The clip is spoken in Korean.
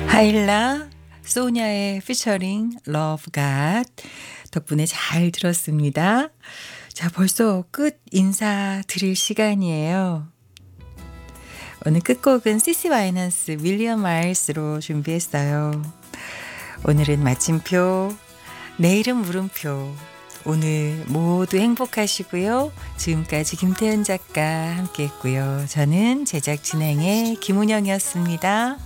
하일라 소냐의 피처링 러브 갓 덕분에 잘 들었습니다. 자, 벌써 끝 인사 드릴 시간이에요. 오늘 끝곡은 CC 와이너스 윌리엄 마일스로 준비했어요. 오늘은 마침표, 내일은 물음표. 오늘 모두 행복하시고요. 지금까지 김태현 작가 함께했고요. 저는 제작 진행의 김은영이었습니다.